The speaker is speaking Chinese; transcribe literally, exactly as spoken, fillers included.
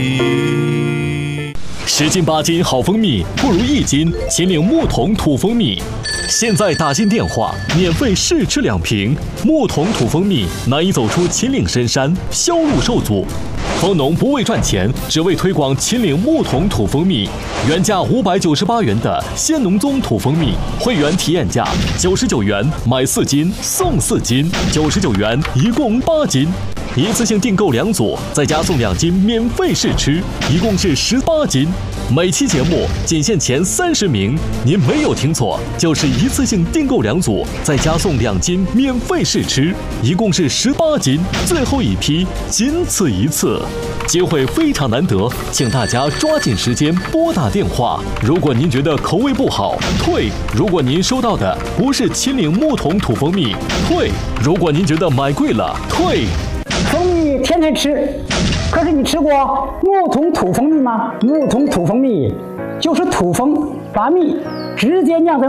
十斤八斤好蜂蜜，不如一斤秦岭木桶土蜂蜜。现在打进电话，免费试吃两瓶木桶土蜂蜜，难以走出秦岭深山，销路受阻。蜂农不为赚钱，只为推广秦岭木桶土蜂蜜。原价五百九十八元的仙农宗土蜂蜜，会员体验价九十九元买四斤送四斤，九十九元一共八斤。一次性订购两组，再加送两斤免费试吃，一共是十八斤。每期节目仅限前三十名，您没有听错，就是一次性订购两组，再加送两斤免费试吃，一共是十八斤。最后一批，仅此一次，机会非常难得，请大家抓紧时间拨打电话。如果您觉得口味不好，退；如果您收到的不是秦岭木桶土蜂蜜，退；如果您觉得买贵了，退。 蜂蜜天天吃，可是你吃过木桶土蜂蜜吗？木桶土蜂蜜就是土蜂把蜜直接酿在